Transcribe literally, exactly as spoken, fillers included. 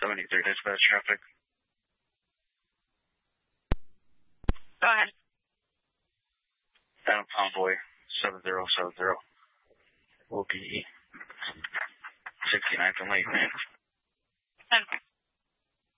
seventy-three dispatch traffic. Go ahead. Down Convoy seven zero seven zero. Will be sixty-ninth and late, man. Okay.